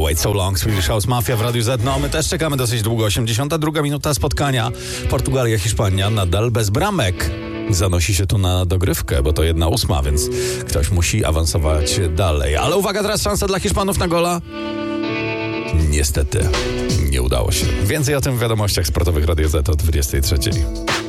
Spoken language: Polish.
Wait So Long, Swedish House Mafia w Radiu Z. No, my też czekamy dosyć długo. 82 minuta spotkania. Portugalia, Hiszpania nadal bez bramek. Zanosi się tu na dogrywkę, bo to 1/8, więc ktoś musi awansować dalej. Ale uwaga, teraz szansa dla Hiszpanów na gola. Niestety, nie udało się. Więcej o tym w wiadomościach sportowych Radio Z o 23.